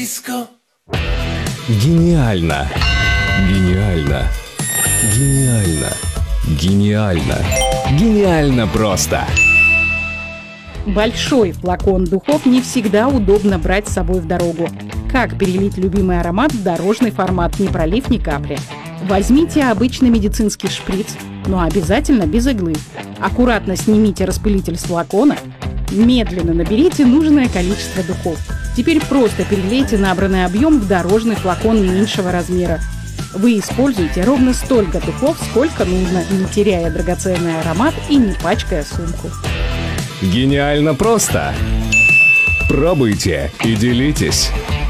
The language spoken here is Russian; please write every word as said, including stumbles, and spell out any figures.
Гениально! Гениально! Гениально! Гениально! Гениально просто! Большой флакон духов не всегда удобно брать с собой в дорогу. Как перелить любимый аромат в дорожный формат, не пролив ни капли? Возьмите обычный медицинский шприц, но обязательно без иглы. Аккуратно снимите распылитель с флакона. Медленно наберите нужное количество духов. Теперь просто перелейте набранный объем в дорожный флакон меньшего размера. Вы используете ровно столько духов, сколько нужно, не теряя драгоценный аромат и не пачкая сумку. Гениально просто! Пробуйте и делитесь!